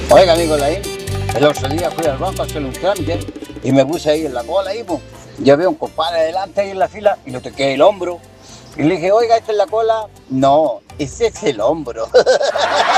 Oiga, amigo Laín, el otro día fui al banco a hacer un trámite y me puse ahí en la cola ahí, pues. Ya veo un compadre adelante ahí en la fila y le toqué el hombro. Y le dije, oiga, ¿esta es la cola? No, ese es el hombro.